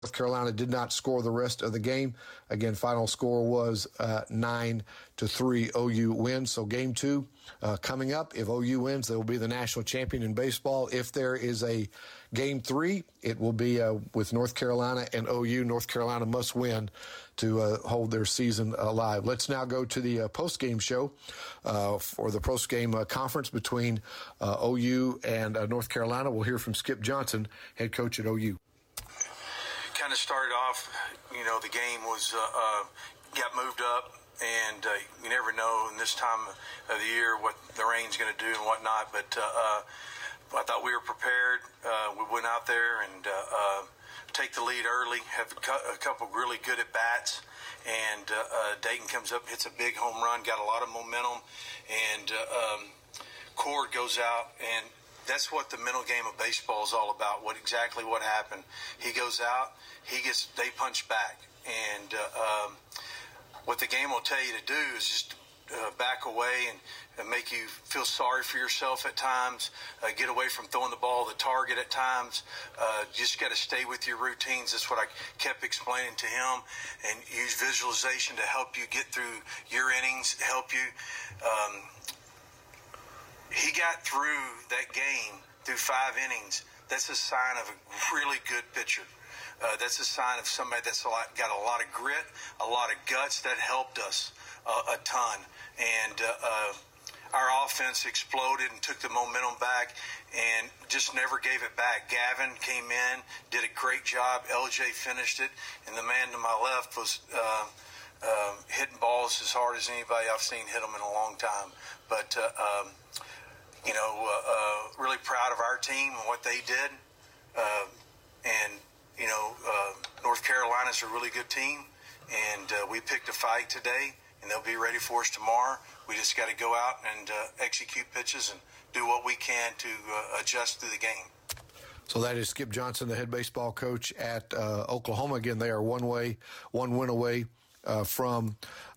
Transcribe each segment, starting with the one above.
North Carolina did not score the rest of the game. Again, final score was 9-3 OU wins. So game 2 coming up. If OU wins, they will be the national champion in baseball. If there is a game 3, it will be with North Carolina and OU. North Carolina must win to hold their season alive. Let's now go to the post-game show for the post-game conference between OU and North Carolina. We'll hear from Skip Johnson, head coach at OU. Kind of started off, the game was got moved up, and you never know in this time of the year what the rain's going to do and whatnot. But I thought we were prepared. We went out there and take the lead early, have a couple really good at bats, and Dayton comes up, hits a big home run, got a lot of momentum, and Cord goes out and. That's what the mental game of baseball is all about. What happened? He goes out, they punch back, and what the game will tell you to do is just back away and make you feel sorry for yourself at times. Get away from throwing the ball to the target at times. Just got to stay with your routines. That's what I kept explaining to him, and use visualization to help you get through your innings. Help you. He got through that game through 5 innings. That's a sign of a really good pitcher. That's a sign of somebody that's got a lot of grit, a lot of guts. That helped us a ton. And our offense exploded and took the momentum back and just never gave it back. Gavin came in, did a great job. LJ finished it. And the man to my left was hitting balls as hard as anybody I've seen hit them in a long time. But really proud of our team and what they did. North Carolina's a really good team, and we picked a fight today, and they'll be ready for us tomorrow. We just got to go out and execute pitches and do what we can to adjust through the game. So that is Skip Johnson, the head baseball coach at Oklahoma. Again, they are one win away from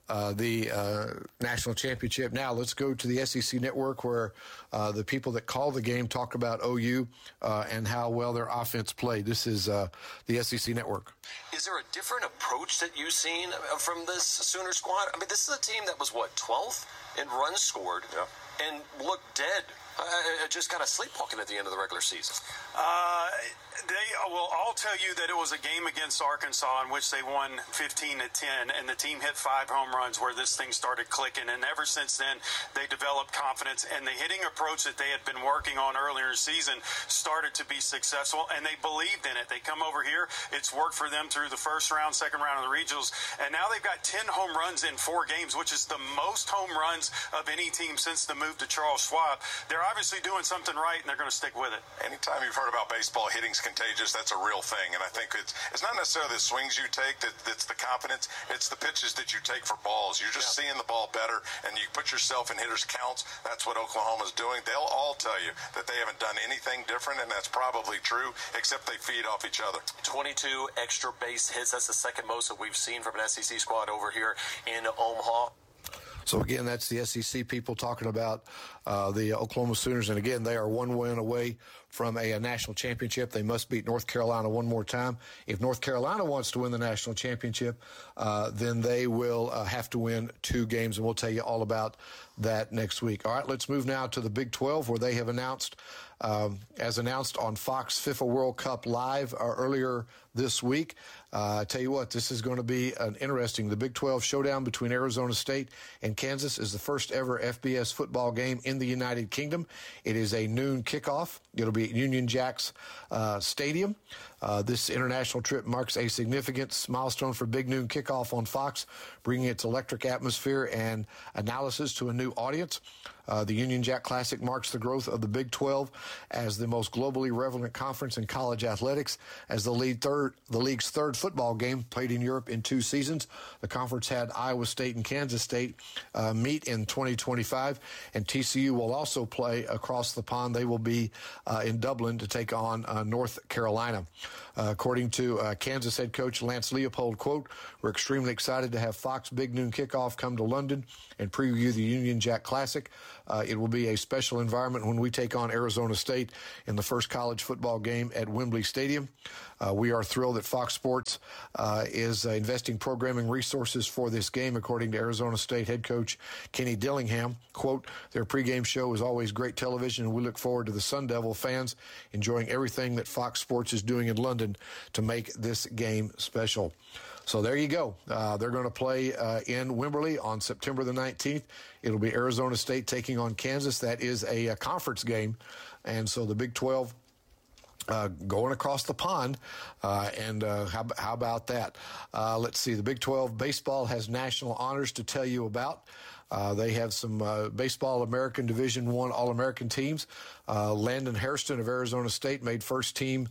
the national championship. Now let's go to the SEC Network, where the people that call the game talk about OU and how well their offense played. This is the SEC Network. Is there a different approach that you've seen from this Sooner squad? I mean, this is a team that was, 12th in runs scored and looked dead. Just kind of sleepwalking at the end of the regular season. They will all tell you that it was a game against Arkansas in which they won 15-10, and the team hit 5 home runs where this thing started clicking. And ever since then, they developed confidence, and the hitting approach that they had been working on earlier in the season started to be successful, and they believed in it. They come over here. It's worked for them through the first round, second round of the regionals, and now they've got 10 home runs in 4 games, which is the most home runs of any team since the move to Charles Schwab. They're obviously doing something right, and they're going to stick with it. Anytime you've heard about baseball, hitting's contagious. That's a real thing, and I think it's not necessarily the swings you take that's the confidence. It's the pitches that you take for balls. You're just seeing the ball better, and you put yourself in hitters' counts. That's what Oklahoma's doing. They'll all tell you that they haven't done anything different, and that's probably true, except they feed off each other. 22 extra base hits. That's the second most that we've seen from an SEC squad over here in Omaha. So, again, that's the SEC people talking about the Oklahoma Sooners. And, again, they are 1 win away from a national championship. They must beat North Carolina one more time. If North Carolina wants to win the national championship, then they will have to win 2 games, and we'll tell you all about that next week. All right, let's move now to the Big 12, where they have announced, as announced on Fox FIFA World Cup Live earlier this week. I tell you what, this is going to be an interesting. The Big 12 showdown between Arizona State and Kansas is the first ever FBS football game in the United Kingdom. It is a noon kickoff. It'll be at Union Jacks Stadium. This international trip marks a significant milestone for Big Noon Kickoff on Fox, bringing its electric atmosphere and analysis to a new audience. The Union Jack Classic marks the growth of the Big 12 as the most globally relevant conference in college athletics, as the league's third football game played in Europe in 2 seasons. The conference had Iowa State and Kansas State meet in 2025, and TCU will also play across the pond. They will be in Dublin to take on North Carolina. According to Kansas head coach Lance Leopold, quote, "We're extremely excited to have Fox Big Noon Kickoff come to London and preview the Union Jack Classic. It will be a special environment when we take on Arizona State in the first college football game at Wembley Stadium. We are thrilled that Fox Sports is investing programming resources for this game, according to Arizona State head coach Kenny Dillingham. Quote, their pregame show is always great television, and we look forward to the Sun Devil fans enjoying everything that Fox Sports is doing in London to make this game special. So there you go. They're going to play in Wembley on September the 19th. It'll be Arizona State taking on Kansas. That is a conference game. And so the Big 12 going across the pond. How about that? Let's see. The Big 12 baseball has national honors to tell you about. They have some Baseball American Division I All-American teams. Landon Hairston of Arizona State made first team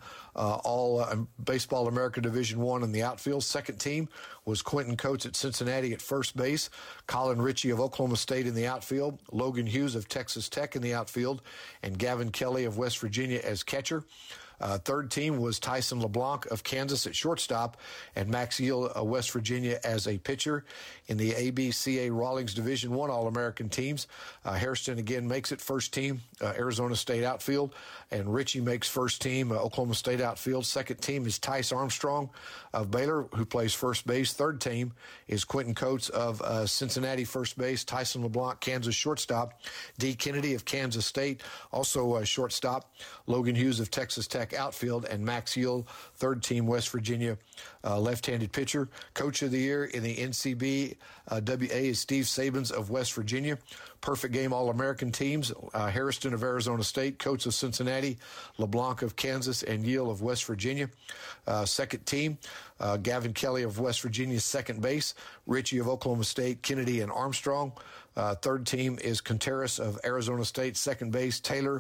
Baseball American Division I in the outfield. Second team was Quentin Coates at Cincinnati at first base. Colin Ritchie of Oklahoma State in the outfield. Logan Hughes of Texas Tech in the outfield. And Gavin Kelly of West Virginia as catcher. Third team was Tyson LeBlanc of Kansas at shortstop and Max Yeel of West Virginia as a pitcher. In the ABCA Rawlings Division I All-American teams, Hairston again makes it first team, Arizona State outfield, and Ritchie makes first team, Oklahoma State outfield. Second team is Tice Armstrong of Baylor, who plays first base. Third team is Quentin Coates of Cincinnati first base, Tyson LeBlanc, Kansas shortstop, D. Kennedy of Kansas State, also shortstop, Logan Hughes of Texas Tech outfield, and Max Yeel, third team West Virginia left-handed pitcher. Coach of the year in the NCB WA is Steve Sabins of West Virginia. Perfect game All-American teams, Hairston of Arizona State, Coates of Cincinnati, LeBlanc of Kansas, and Yeel of West Virginia. Second team, Gavin Kelly of West Virginia, second base, Ritchie of Oklahoma State, Kennedy and Armstrong. Third team is Contreras of Arizona State, second base,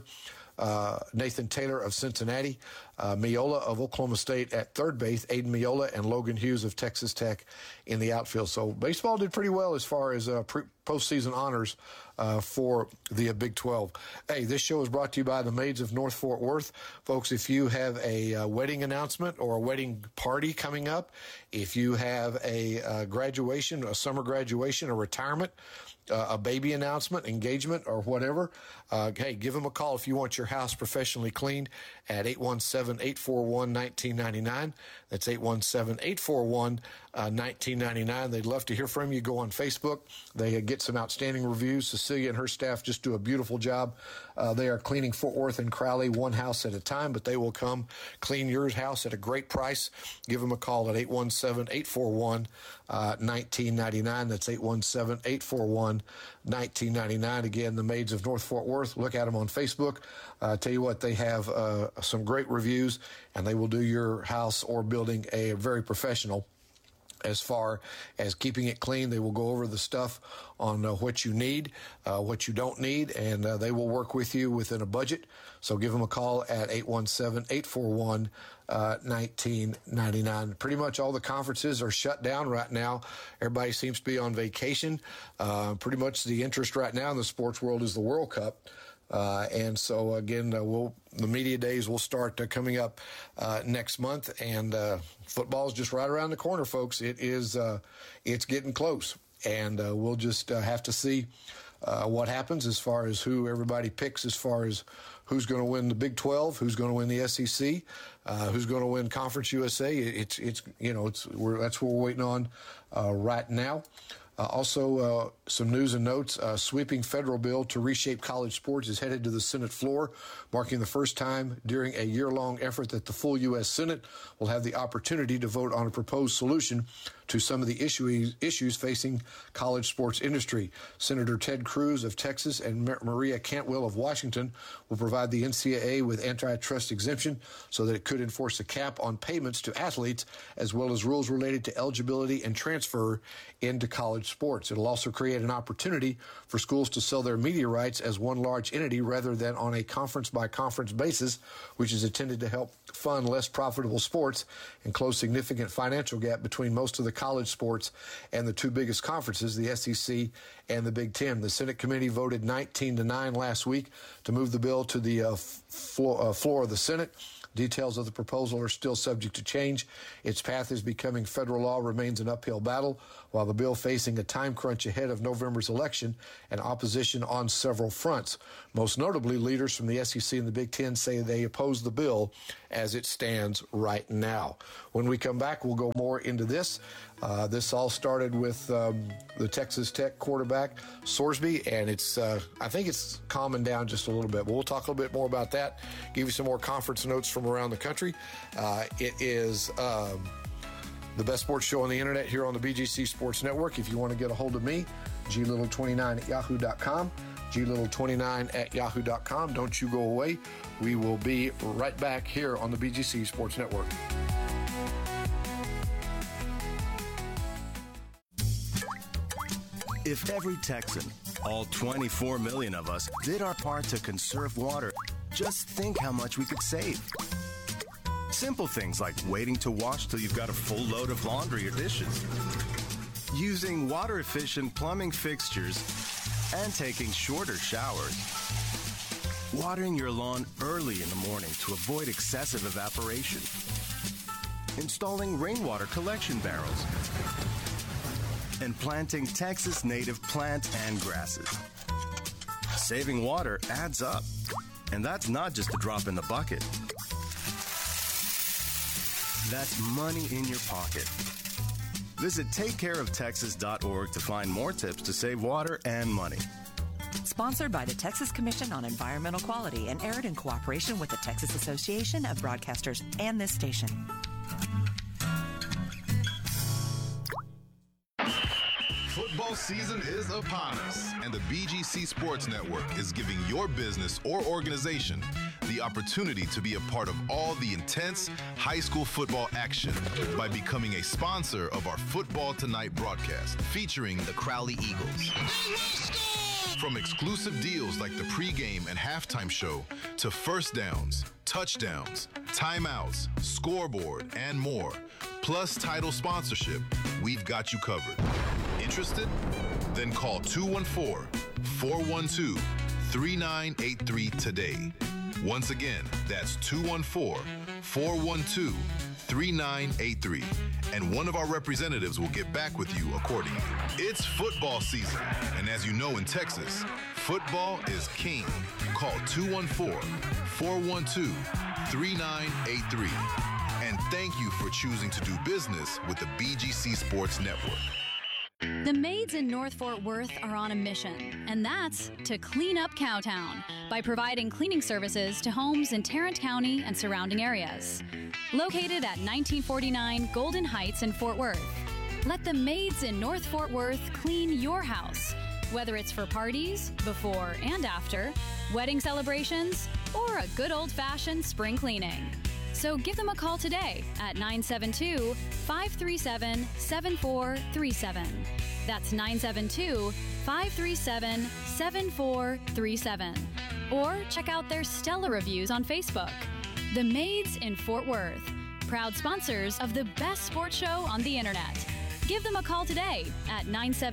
Nathan Taylor of Cincinnati, Miola of Oklahoma State at third base, Aiden Miola, and Logan Hughes of Texas Tech in the outfield. So baseball did pretty well as far as postseason honors for the Big 12. Hey, this show is brought to you by the Maids of North Fort Worth. Folks, if you have a wedding announcement or a wedding party coming up, if you have a graduation, a summer graduation, a retirement, a baby announcement, engagement, or whatever, hey, give them a call if you want your house professionally cleaned at 817-841-1999. That's 817-841-1999. They'd love to hear from you. Go on Facebook. They get some outstanding reviews. Cecilia and her staff just do a beautiful job. They are cleaning Fort Worth and Crowley one house at a time, but they will come clean your house at a great price. Give them a call at 817-841-1999. That's 817-841-1999. Again, the Maids of North Fort Worth. Look at them on Facebook. Tell you what, they have some great reviews, and they will do your house or building a very professional. As far as keeping it clean, they will go over the stuff on what you need, what you don't need, and they will work with you within a budget. So give them a call at 817-841-1999. Pretty much all the conferences are shut down right now. Everybody seems to be on vacation. Pretty much the interest right now in the sports world is the World Cup. And so, again, the media days will start coming up next month, and football is just right around the corner, folks. It's getting close, and we'll just have to see what happens as far as who everybody picks, as far as who's going to win the Big 12, who's going to win the SEC, who's going to win Conference USA. That's what we're waiting on right now. Also, some news and notes. A sweeping federal bill to reshape college sports is headed to the Senate floor, marking the first time during a year-long effort that the full U.S. Senate will have the opportunity to vote on a proposed solution to some of the issues facing college sports industry. Senator Ted Cruz of Texas and Maria Cantwell of Washington will provide the NCAA with antitrust exemption so that it could enforce a cap on payments to athletes, as well as rules related to eligibility and transfer into college sports. It'll also create an opportunity for schools to sell their media rights as one large entity rather than on a conference-by-conference basis, which is intended to help fund less profitable sports and close significant financial gap between most of the college sports and the two biggest conferences, the SEC and the Big Ten. The Senate committee voted 19-9 last week to move the bill to the floor of the Senate. Details of the proposal are still subject to change. Its path is becoming federal law remains an uphill battle, while the bill facing a time crunch ahead of November's election and opposition on several fronts. Most notably, leaders from the SEC and the Big Ten say they oppose the bill as it stands right now. When we come back, we'll go more into this. This all started with the Texas Tech quarterback, Sorsby, and I think it's calming down just a little bit. But we'll talk a little bit more about that, give you some more conference notes from around the country. It is the best sports show on the internet here on the BGC Sports Network. If you want to get a hold of me, glittle29@yahoo.com, glittle29@yahoo.com. Don't you go away. We will be right back here on the BGC Sports Network. If every Texan, all 24 million of us, did our part to conserve water, just think how much we could save. Simple things like waiting to wash till you've got a full load of laundry or dishes, using water-efficient plumbing fixtures, and taking shorter showers. Watering your lawn early in the morning to avoid excessive evaporation. Installing rainwater collection barrels. And planting Texas native plants and grasses. Saving water adds up. And that's not just a drop in the bucket. That's money in your pocket. Visit TakeCareOfTexas.org to find more tips to save water and money. Sponsored by the Texas Commission on Environmental Quality and aired in cooperation with the Texas Association of Broadcasters and this station. Football season is upon us, and the BGC Sports Network is giving your business or organization the opportunity to be a part of all the intense high school football action by becoming a sponsor of our Football Tonight broadcast featuring the Crowley Eagles. From exclusive deals like the pregame and halftime show to first downs, touchdowns, timeouts, scoreboard, and more, plus title sponsorship, we've got you covered. Interested? Then call 214-412-3983 today. Once again, that's 214-412-3983. And one of our representatives will get back with you accordingly. It's football season. And as you know in Texas, football is king. Call 214-412-3983. And thank you for choosing to do business with the BGC Sports Network. The maids in North Fort Worth are on a mission, and that's to clean up Cowtown by providing cleaning services to homes in Tarrant County and surrounding areas. Located at 1949 Golden Heights in Fort Worth, let the maids in North Fort Worth clean your house, whether it's for parties, before and after, wedding celebrations, or a good old-fashioned spring cleaning. So give them a call today at 972-537-7437. That's 972-537-7437. Or check out their stellar reviews on Facebook. The Maids in Fort Worth, proud sponsors of the best sports show on the internet. Give them a call today at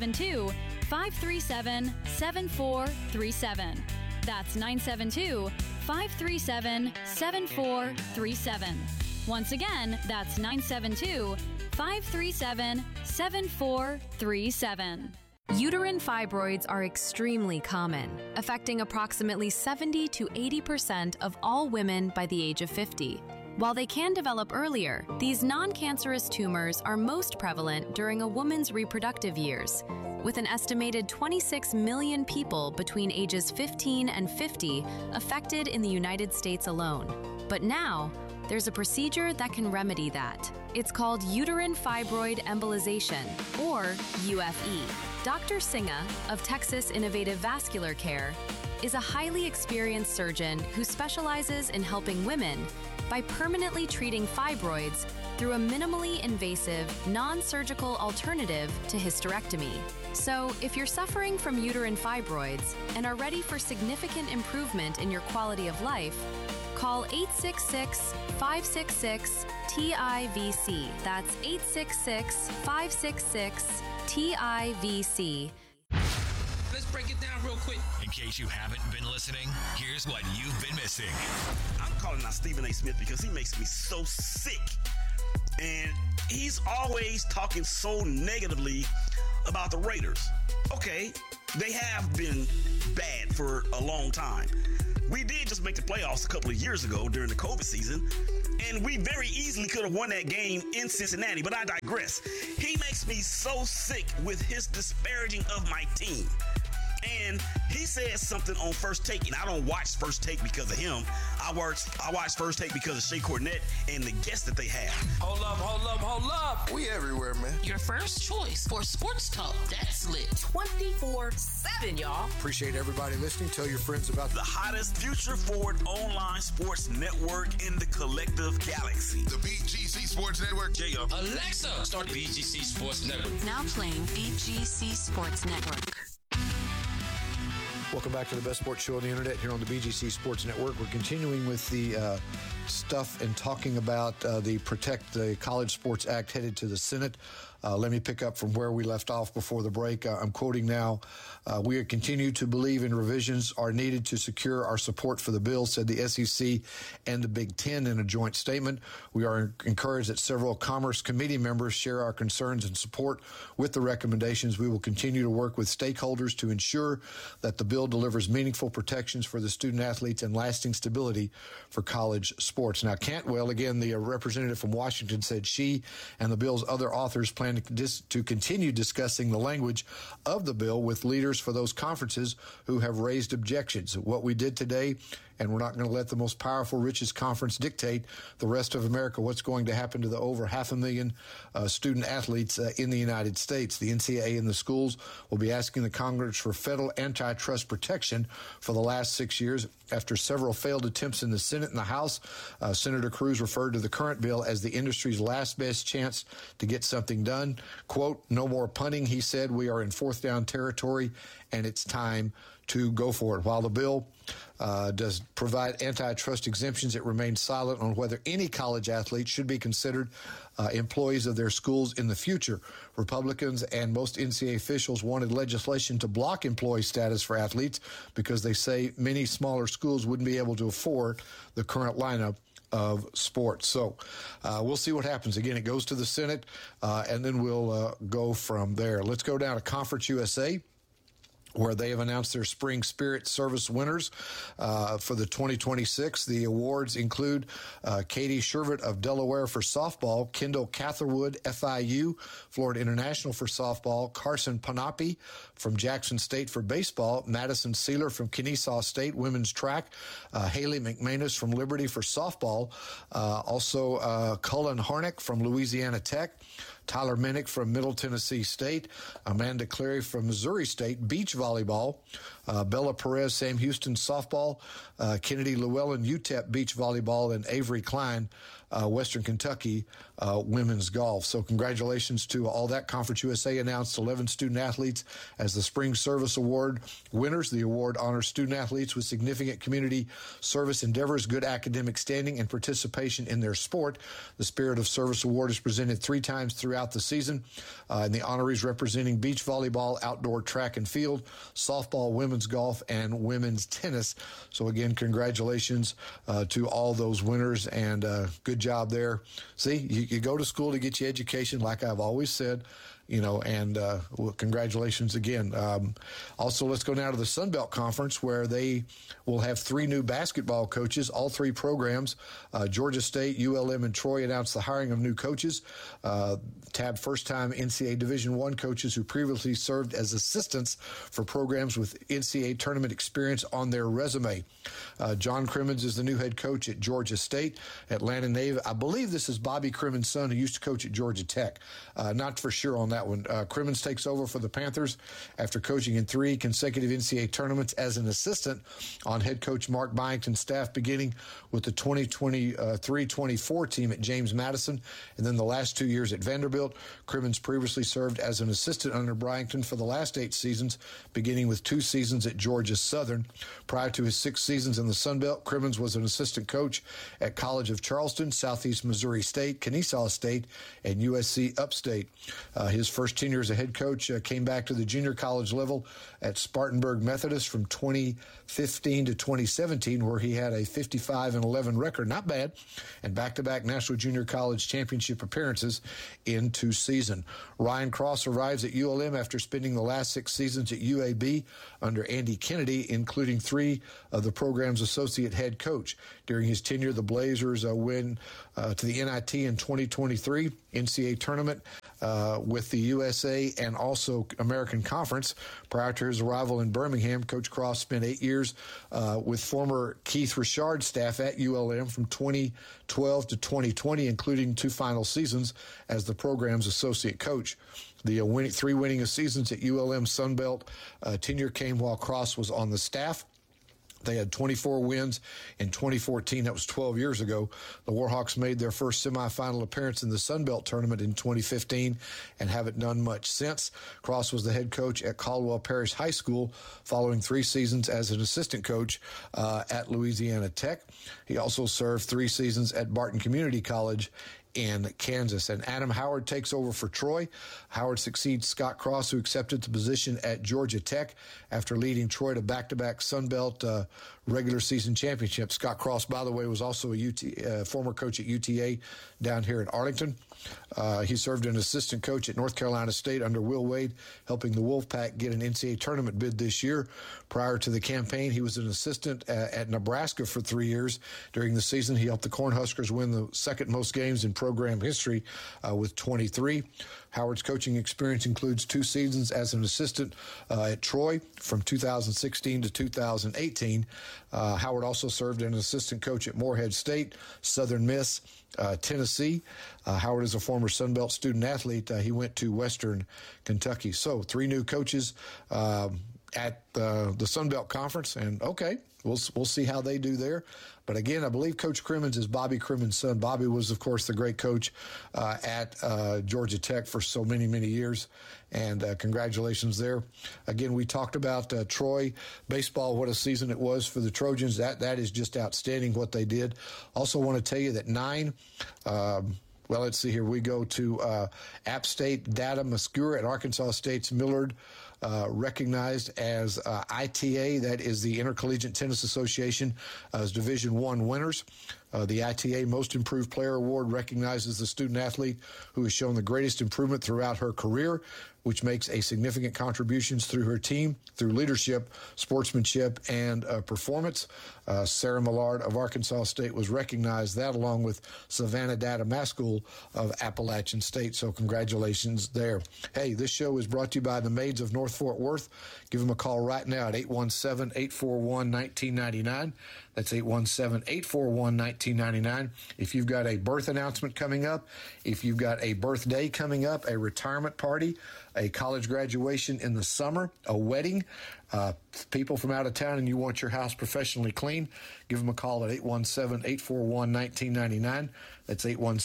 972-537-7437. That's 972-537-7437. Once again, that's 972-537-7437. Uterine fibroids are extremely common, affecting approximately 70 to 80% of all women by the age of 50. While they can develop earlier, these non-cancerous tumors are most prevalent during a woman's reproductive years, with an estimated 26 million people between ages 15 and 50 affected in the United States alone. But now, there's a procedure that can remedy that. It's called uterine fibroid embolization, or UFE. Dr. Singa of Texas Innovative Vascular Care is a highly experienced surgeon who specializes in helping women by permanently treating fibroids through a minimally invasive, non-surgical alternative to hysterectomy. So, if you're suffering from uterine fibroids and are ready for significant improvement in your quality of life, call 866-566-TIVC. That's 866-566-TIVC. Let's break it down real quick. In case you haven't been listening, here's what you've been missing. I'm calling out Stephen A. Smith because he makes me so sick. And he's always talking so negatively about the Raiders. Okay, they have been bad for a long time. We did just make the playoffs a couple of years ago during the COVID season, and we very easily could have won that game in Cincinnati, but I digress. He makes me so sick with his disparaging of my team. And he says something on First Take, and I don't watch First Take because of him. I watch First Take because of Shea Cornett and the guests that they have. Hold up. We everywhere, man. Your first choice for sports talk. That's lit. 24/7, y'all. Appreciate everybody listening. Tell your friends about the hottest future-forward online sports network in the collective galaxy. The BGC Sports Network. J.O. Alexa, start the BGC Sports Network. Now playing BGC Sports Network. Welcome back to the best sports show on the internet here on the BGC Sports Network. We're continuing with the stuff and talking about the Protect the College Sports Act headed to the Senate. Let me pick up from where we left off before the break. I'm quoting now. We continue to believe in revisions are needed to secure our support for the bill, said the SEC and the Big Ten in a joint statement. We are encouraged that several Commerce Committee members share our concerns and support with the recommendations. We will continue to work with stakeholders to ensure that the bill delivers meaningful protections for the student athletes and lasting stability for college sports. Now, Cantwell, again, the representative from Washington, said she and the bill's other authors plan to continue discussing the language of the bill with leaders for those conferences who have raised objections. What we did today, and we're not going to let the most powerful, richest conference dictate the rest of America what's going to happen to the over 500,000 student athletes in the United States. The NCAA and the schools will be asking the Congress for federal antitrust protection for the last 6 years. After several failed attempts in the Senate and the House, Senator Cruz referred to the current bill as the industry's last best chance to get something done. Quote, no more punting, he said. We are in fourth down territory, and it's time to go for it. While the bill does provide antitrust exemptions, it remains silent on whether any college athlete should be considered employees of their schools in the future. Republicans and most NCAA officials wanted legislation to block employee status for athletes because they say many smaller schools wouldn't be able to afford the current lineup of sports. So we'll see what happens. Again, it goes to the Senate, and then we'll go from there. Let's go down to Conference USA, where they have announced their Spring Spirit Service winners for the 2026. The awards include Katie Shervitt of Delaware for softball, Kendall Catherwood, FIU, Florida International for softball, Carson Panapi from Jackson State for baseball, Madison Sealer from Kennesaw State women's track, Haley McManus from Liberty for softball, also Cullen Harnick from Louisiana Tech, Tyler Minnick from Middle Tennessee State, Amanda Clary from Missouri State, beach volleyball, Bella Perez, Sam Houston softball, Kennedy Llewellyn, UTEP beach volleyball, and Avery Klein, Western Kentucky women's golf. So congratulations to all that. Conference USA announced 11 student athletes as the Spring Service Award winners. The award honors student athletes with significant community service endeavors, good academic standing, and participation in their sport. The Spirit of Service Award is presented 3 times throughout the season, and the honorees representing beach volleyball, outdoor track and field, softball, women's golf, and women's tennis. So again, congratulations to all those winners, and good job there. See, you go to school to get your education, like I've always said, and well, congratulations again. Also, let's go now to the Sun Belt Conference, where they will have 3 new basketball coaches, all 3 programs. Georgia State, ULM, and Troy announced the hiring of new coaches. Tabbed first-time NCAA Division I coaches who previously served as assistants for programs with NCAA tournament experience on their resume. John Crimmins is the new head coach at Georgia State. Atlanta Native, I believe this is Bobby Crimmins' son, who used to coach at Georgia Tech. Not for sure on that one. Crimmins takes over for the Panthers after coaching in 3 consecutive NCAA tournaments as an assistant on head coach Mark Byington's staff, beginning with the 2023-24 team at James Madison, and then the last 2 years at Vanderbilt. Crimmins previously served as an assistant under Byington for the last 8 seasons, beginning with 2 seasons at Georgia Southern. Prior to his 6 seasons in the Sun Belt, Crimmins was an assistant coach at College of Charleston, Southeast Missouri State, Kennesaw State, and USC Upstate. His first tenure as a head coach, came back to the junior college level at Spartanburg Methodist from 2015 to 2017, where he had a 55-11 record, not bad, and back-to-back National Junior College Championship appearances in 2 seasons. Ryan Cross arrives at ULM after spending the last 6 seasons at UAB under Andy Kennedy, including 3 of the program's associate head coach. During his tenure, the Blazers win to the NIT in 2023, NCAA tournament with the USA and also American Conference. Prior to his arrival in Birmingham, Coach Cross spent 8 years with former Keith Richard's staff at ULM from 2012 to 2020, including 2 final seasons as the program's associate coach. The 3 winning seasons at ULM Sunbelt tenure came while Cross was on the staff. They had 24 wins in 2014. That was 12 years ago. The Warhawks made their first semifinal appearance in the Sun Belt tournament in 2015 and haven't done much since. Cross was the head coach at Caldwell Parish High School following 3 seasons as an assistant coach at Louisiana Tech. He also served 3 seasons at Barton Community College in Kansas. And Adam Howard takes over for Troy. Howard succeeds Scott Cross, who accepted the position at Georgia Tech after leading Troy to back-to-back Sun Belt regular season championships. Scott Cross, by the way, was also a former coach at UTA down here in Arlington. He served an assistant coach at North Carolina State under Will Wade, helping the Wolfpack get an NCAA tournament bid this year. Prior to the campaign, he was an assistant at Nebraska for 3 years. During the season, he helped the Cornhuskers win the second most games in program history with 23. Howard's coaching experience includes 2 seasons as an assistant at Troy from 2016 to 2018. Howard also served as an assistant coach at Morehead State, Southern Miss, Tennessee. Howard is a former Sun Belt student athlete. He went to Western Kentucky. So 3 new coaches at the Sun Belt Conference, and okay, we'll see how they do there. But again, I believe Coach Crimmins is Bobby Crimmins' son. Bobby was, of course, the great coach at Georgia Tech for so many, many years. And congratulations there. Again, we talked about Troy baseball, what a season it was for the Trojans. That is just outstanding what they did. Also want to tell you that 9 well, let's see here. We go to App State, Data Muscura at Arkansas State's Millard, recognized as ITA, that is the Intercollegiate Tennis Association, as Division I winners. The ITA Most Improved Player Award recognizes the student athlete who has shown the greatest improvement throughout her career, which makes a significant contributions through her team, through leadership, sportsmanship, and performance. Sarah Millard of Arkansas State was recognized, that along with Savannah Data Maskell of Appalachian State. So congratulations there. Hey, this show is brought to you by the Maids of North Fort Worth. Give them a call right now at 817-841-1999. That's 817-841-1999. If you've got a birth announcement coming up, if you've got a birthday coming up, a retirement party, a college graduation in the summer, a wedding, people from out of town, and you want your house professionally clean, give them a call at 817-841-1999. That's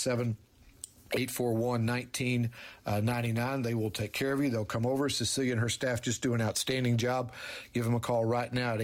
817-841-1999. They will take care of you. They'll come over. Cecilia and her staff just do an outstanding job. Give them a call right now at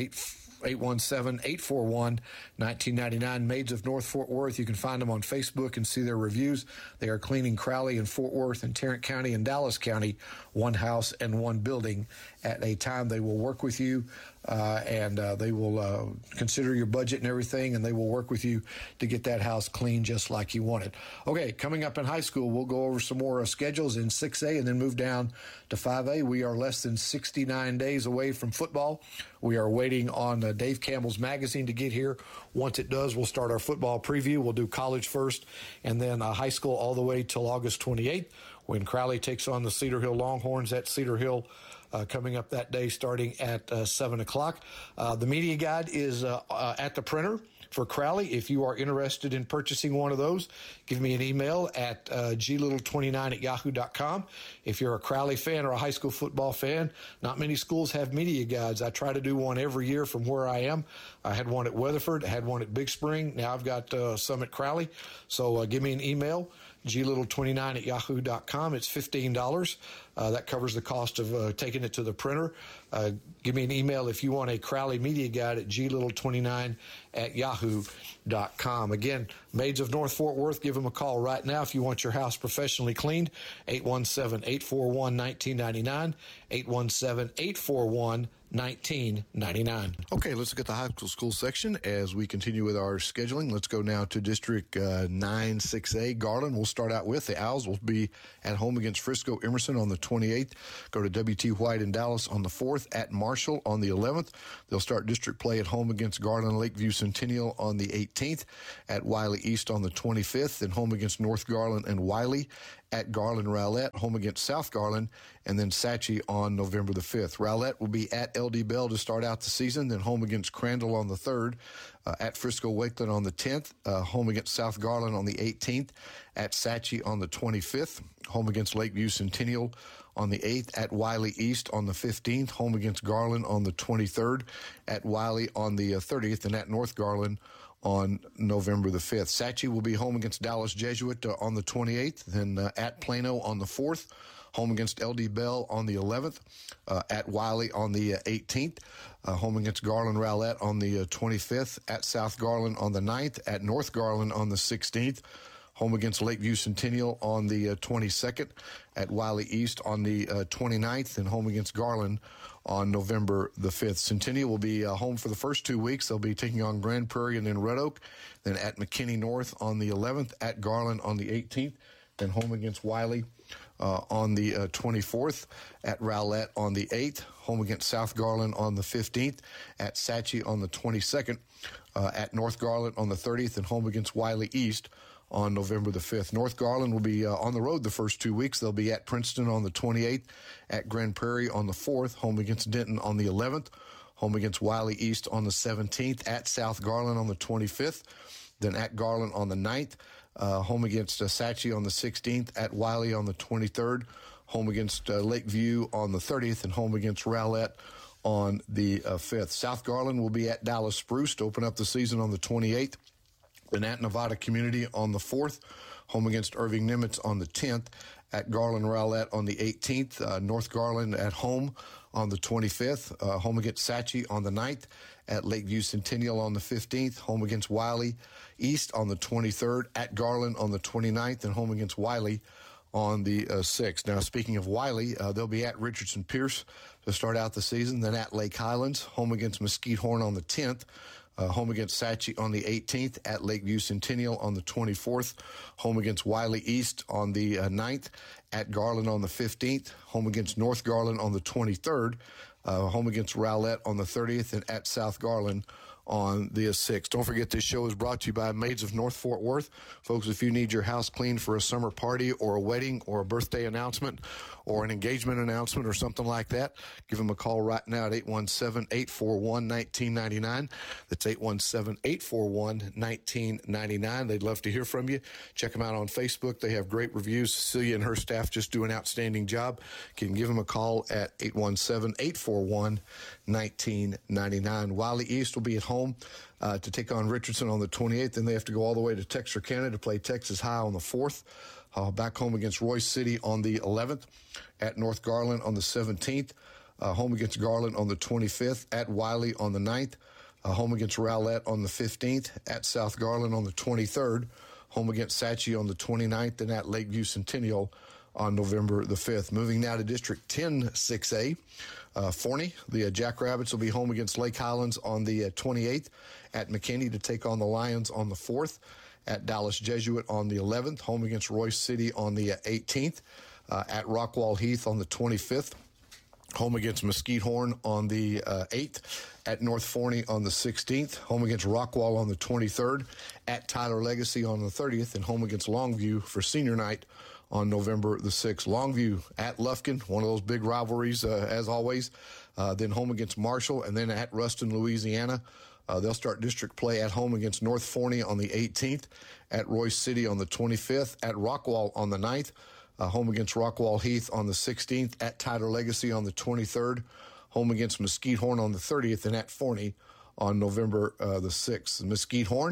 817-841-1999. Maids of North Fort Worth. You can find them on Facebook and see their reviews. They are cleaning Crowley and Fort Worth and Tarrant County and Dallas County, one house and one building at a time. They will work with you and they will consider your budget and everything, and they will work with you to get that house clean just like you want it. Okay, coming up in high school, we'll go over some more schedules in 6A and then move down to 5A. We are less than 69 days away from football. We are waiting on Dave Campbell's magazine to get here. Once it does, we'll start our football preview. We'll do college first and then high school all the way till August 28th when Crowley takes on the Cedar Hill Longhorns at Cedar Hill. Coming up that day starting at 7 o'clock. The media guide is at the printer for Crowley. If you are interested in purchasing one of those, give me an email at glittle29@yahoo.com. If you're a Crowley fan or a high school football fan, not many schools have media guides. I try to do one every year from where I am. I had one at Weatherford, I had one at Big Spring. Now I've got some at Crowley. So give me an email. glittle29@yahoo.com. It's $15. That covers the cost of taking it to the printer. Give me an email if you want a Crowley Media Guide at glittle29@yahoo.com. Again, Maids of North Fort Worth, give them a call right now if you want your house professionally cleaned. 817-841-1999, 817-841-1999. Okay, let's look at the high school section as we continue with our scheduling. Let's go now to District 9-6A. Garland, we'll start out with. The Owls will be at home against Frisco Emerson on the 28th. Go to W.T. White in Dallas on the 4th. At Marshall on the 11th. They'll start district play at home against Garland Lakeview Centennial on the 18th. At Wiley East on the 25th. Then home against North Garland and Wiley. At Garland Rowlett, home against South Garland, and then Saatchi on November the 5th. Rowlett will be at L.D. Bell to start out the season, then home against Crandall on the 3rd. At Frisco Wakeland on the 10th, home against South Garland on the 18th. At Saatchi on the 25th, home against Lakeview Centennial on the 8th. At Wiley East on the 15th, home against Garland on the 23rd. At Wiley on the 30th, and at North Garland on November the 5th. Saatchi will be home against Dallas Jesuit on the 28th, then at Plano on the 4th, home against L.D. Bell on the 11th, at Wiley on the 18th, home against Garland Rowlett on the 25th, at South Garland on the 9th, at North Garland on the 16th, home against Lakeview Centennial on the 22nd, at Wiley East on the 29th, and home against Garland on November the 5th. Centennial will be home for the first 2 weeks. They'll be taking on Grand Prairie and then Red Oak, then at McKinney North on the 11th, at Garland on the 18th, then home against Wiley on the 24th, at Rowlett on the 8th, home against South Garland on the 15th, at Saatchi on the 22nd, at North Garland on the 30th, and home against Wiley East on November the 5th. North Garland will be on the road the first 2 weeks. They'll be at Princeton on the 28th, at Grand Prairie on the 4th, home against Denton on the 11th, home against Wiley East on the 17th, at South Garland on the 25th, then at Garland on the 9th, home against Saatchi on the 16th, at Wiley on the 23rd, home against Lakeview on the 30th, and home against Rowlett on the 5th. South Garland will be at Dallas Spruce to open up the season on the 28th. Then at Nevada Community on the 4th, home against Irving Nimitz on the 10th, at Garland Rowlett on the 18th, North Garland at home on the 25th, home against Saatchi on the 9th, at Lakeview Centennial on the 15th, home against Wiley East on the 23rd, at Garland on the 29th, and home against Wiley on the 6th. Now, speaking of Wiley, they'll be at Richardson Pierce to start out the season, then at Lake Highlands, home against Mesquite Horn on the 10th, home against Saatchi on the 18th, at Lakeview Centennial on the 24th, home against Wiley East on the 9th, at Garland on the 15th, home against North Garland on the 23rd, home against Rowlett on the 30th, and at South Garland on the 6th. Don't forget, this show is brought to you by Maids of North Fort Worth. Folks, if you need your house cleaned for a summer party or a wedding or a birthday announcement or an engagement announcement or something like that, give them a call right now at 817-841-1999. That's 817-841-1999. They'd love to hear from you. Check them out on Facebook. They have great reviews. Cecilia and her staff just do an outstanding job. You can give them a call at 817-841-1999. Wiley East will be at home to take on Richardson on the 28th. Then they have to go all the way to Texarkana to play Texas High on the 4th. Back home against Royce City on the 11th, at North Garland on the 17th, home against Garland on the 25th, at Wiley on the 9th, home against Rowlett on the 15th, at South Garland on the 23rd, home against Saatchi on the 29th, and at Lakeview Centennial on November the 5th. Moving now to District 10-6A. Forney, the Jackrabbits will be home against Lake Highlands on the 28th, at McKinney to take on the Lions on the 4th, at Dallas Jesuit on the 11th, home against Royce City on the 18th, at Rockwall Heath on the 25th, home against Mesquite Horn on the 8th, at North Forney on the 16th, home against Rockwall on the 23rd, at Tyler Legacy on the 30th, and home against Longview for senior night on November the 6th. Longview at Lufkin, one of those big rivalries as always, then home against Marshall, and then at Ruston, Louisiana. They'll start district play at home against North Forney on the 18th, at Royce City on the 25th, at Rockwall on the 9th, home against Rockwall Heath on the 16th, at Tyler Legacy on the 23rd, home against Mesquite Horn on the 30th, and at Forney on November the 6th. Mesquite Horn,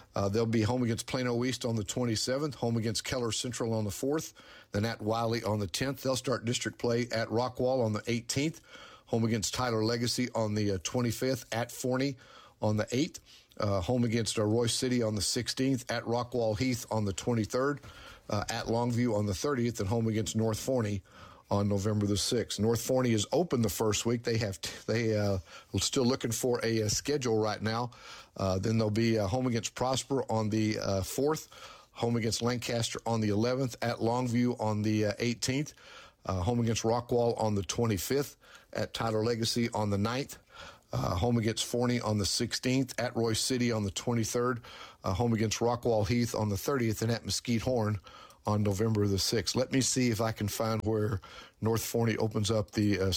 They'll be home against Plano East on the 27th, home against Keller Central on the 4th, then at Wiley on the 10th. They'll start district play at Rockwall on the 18th, home against Tyler Legacy on the 25th, at Forney on the 8th, home against Royce City on the 16th, at Rockwall Heath on the 23rd, at Longview on the 30th, and home against North Forney on November the 6th. North Forney is open the first week. They are still looking for a schedule right now. Then they'll be home against Prosper on the 4th, home against Lancaster on the 11th, at Longview on the 18th, home against Rockwall on the 25th, at Tyler Legacy on the 9th, home against Forney on the 16th, at Royce City on the 23rd, home against Rockwall Heath on the 30th, and at Mesquite Horn on November the 6th. Let me see if I can find where North Forney opens up the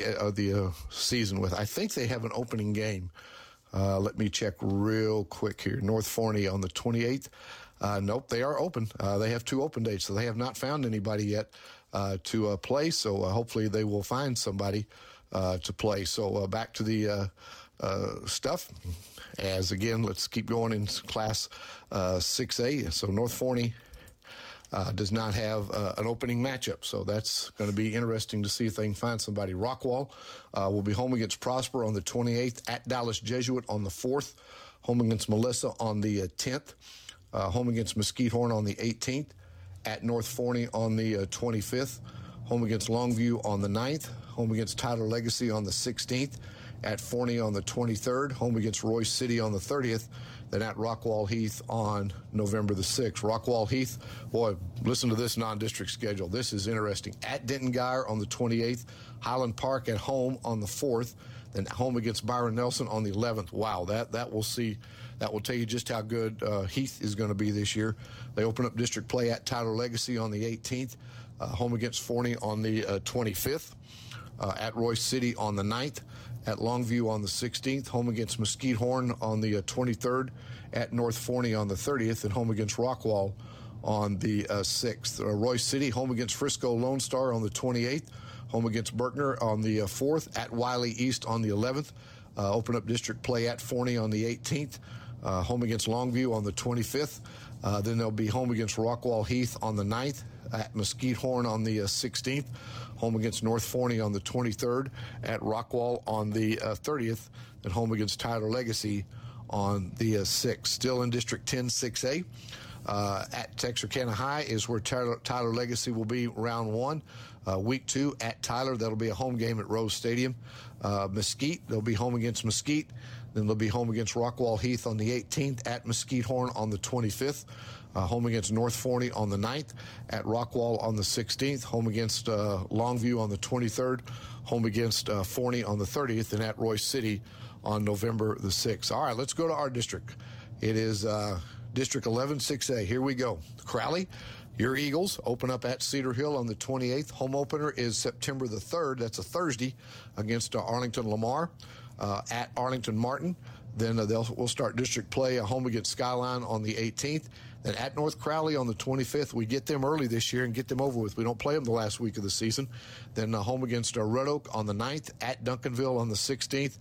season with. I think they have an opening game. Let me check real quick here. North Forney on the 28th. Nope, they are open. They have 2 open dates, so they have not found anybody yet to play, so hopefully they will find somebody to play. So back to the stuff. As again, let's keep going in Class 6A. So North Forney does not have an opening matchup, so that's going to be interesting to see if they can find somebody. Rockwall will be home against Prosper on the 28th, at Dallas Jesuit on the 4th, home against Melissa on the 10th, home against Mesquite Horn on the 18th, at North Forney on the 25th, home against Longview on the 9th, home against Tyler Legacy on the 16th, at Forney on the 23rd, home against Royce City on the 30th, then at Rockwall Heath on November the 6th. Rockwall Heath, boy, listen to this non-district schedule. This is interesting. At Denton Guyer on the 28th, Highland Park at home on the 4th, then home against Byron Nelson on the 11th. Wow, that will see. That will tell you just how good Heath is going to be this year. They open up district play at Tyler Legacy on the 18th, home against Forney on the 25th, at Royce City on the 9th, at Longview on the 16th, home against Mesquite Horn on the 23rd, at North Forney on the 30th, and home against Rockwall on the 6th. Royce City, home against Frisco Lone Star on the 28th, home against Berkner on the 4th, at Wiley East on the 11th, open up district play at Forney on the 18th, home against Longview on the 25th, then they'll be home against Rockwall Heath on the 9th, at Mesquite Horn on the 16th, home against North Forney on the 23rd, at Rockwall on the 30th, and home against Tyler Legacy on the 6th. Still in District 10 6A. At Texarkana High is where Tyler Legacy will be round 1. Week 2 at Tyler, that'll be a home game at Rose Stadium. Mesquite, they'll be home against Mesquite. Then they'll be home against Rockwall Heath on the 18th, at Mesquite Horn on the 25th. Home against North Forney on the 9th, at Rockwall on the 16th, home against Longview on the 23rd, home against Forney on the 30th, and at Royce City on November the 6th. All right, let's go to our district. It is District 11 6A. Here we go. Crowley, your Eagles open up at Cedar Hill on the 28th. Home opener is September the 3rd. That's a Thursday against Arlington Lamar. At Arlington Martin. Then we'll start district play home against Skyline on the 18th. Then at North Crowley on the 25th. We get them early this year and get them over with. We don't play them the last week of the season. Then home against Red Oak on the 9th. At Duncanville on the 16th.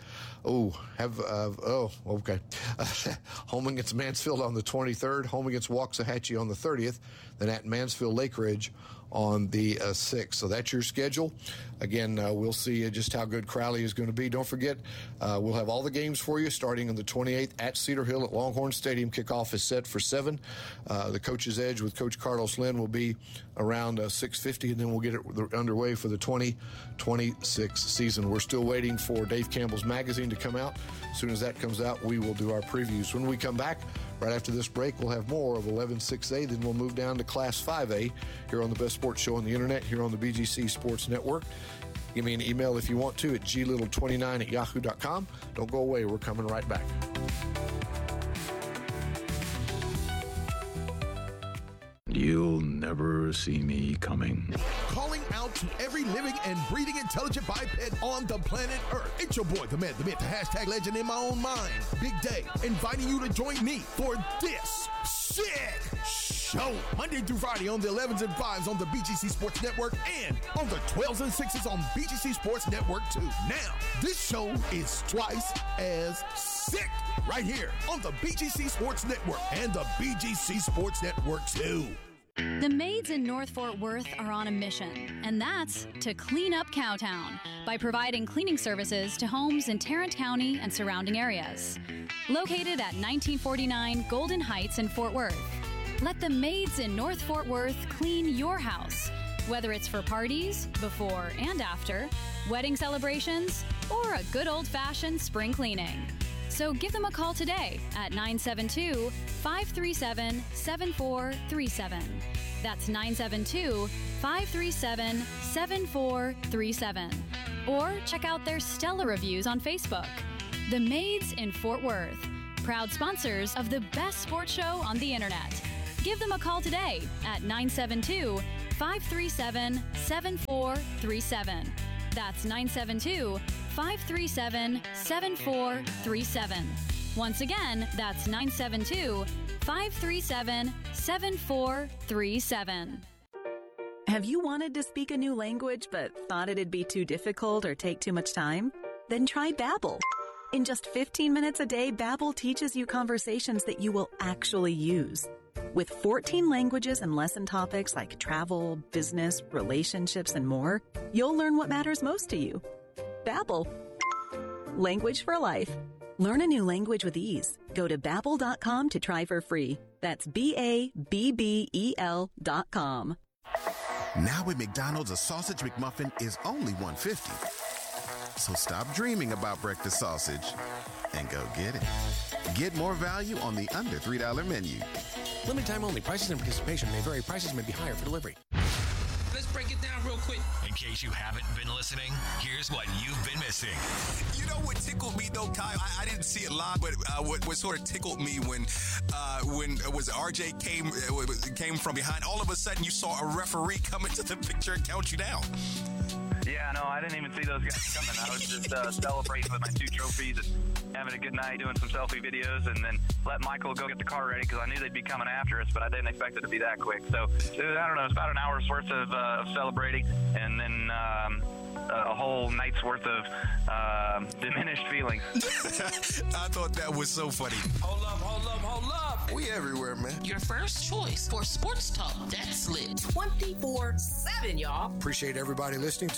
Okay. Home against Mansfield on the 23rd. Home against Waxahachie on the 30th. Then at Mansfield Lake Ridge on the 6th. So that's your schedule. Again, we'll see just how good Crowley is going to be. Don't forget, we'll have all the games for you starting on the 28th at Cedar Hill at Longhorn Stadium. Kickoff is set for 7. The Coach's Edge with Coach Carlos Lynn will be around 6:50, and then we'll get it underway for the 2026 season. We're still waiting for Dave Campbell's magazine to come out. As soon as that comes out, we will do our previews. When we come back, right after this break, we'll have more of 11-6A. Then we'll move down to Class 5A here on the best sports show on the internet, here on the BGC Sports Network. Give me an email if you want to at glittle29@yahoo.com. Don't go away. We're coming right back. You'll never see me coming. Calling out to every living and breathing intelligent biped on the planet Earth. It's your boy, the man, the myth, the hashtag legend in my own mind, Big Day, inviting you to join me for this sick Show. Monday through Friday on the 11s and 5s on the BGC Sports Network and on the 12s and 6s on BGC Sports Network too. Now, this show is twice as sick right here on the BGC Sports Network and the BGC Sports Network too. The maids in North Fort Worth are on a mission, and that's to clean up Cowtown by providing cleaning services to homes in Tarrant County and surrounding areas. Located at 1949 Golden Heights in Fort Worth, let the maids in North Fort Worth clean your house, whether it's for parties, before and after, wedding celebrations, or a good old-fashioned spring cleaning. So give them a call today at 972-537-7437. That's 972-537-7437. Or check out their stellar reviews on Facebook. The Maids in Fort Worth, proud sponsors of the best sports show on the internet. Give them a call today at 972-537-7437. That's 972-537-7437. Once again, that's 972-537-7437. Have you wanted to speak a new language but thought it'd be too difficult or take too much time? Then try Babbel. In just 15 minutes a day, Babbel teaches you conversations that you will actually use. With 14 languages and lesson topics like travel, business, relationships, and more, you'll learn what matters most to you. Babbel. Language for life. Learn a new language with ease. Go to Babbel.com to try for free. That's BABBEL.com. Now at McDonald's, a sausage McMuffin is only $1.50. So stop dreaming about breakfast sausage and go get it. Get more value on the under $3 menu. Limited time only. Prices and participation may vary. Prices may be higher for delivery. Let's break it down real quick. In case you haven't been listening, here's what you've been missing. You know what tickled me though, Kyle? I didn't see it live, but what sort of tickled me when it was RJ came from behind. All of a sudden, you saw a referee come into the picture and count you down. Yeah, no, I didn't even see those guys coming. I was just celebrating with my 2 trophies and having a good night, doing some selfie videos, and then let Michael go get the car ready because I knew they'd be coming after us, but I didn't expect it to be that quick. So, I don't know, it's about an hour's worth of celebrating, and then a whole night's worth of diminished feelings. I thought that was so funny. Hold up. We everywhere, man. Your first choice for sports talk that's lit. 24/7, y'all. Appreciate everybody listening